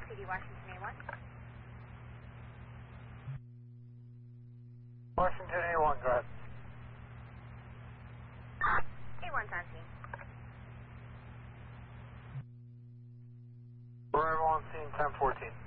CD Washington A1. Washington A1, go ahead. A1's on scene. Arrival on scene 1014.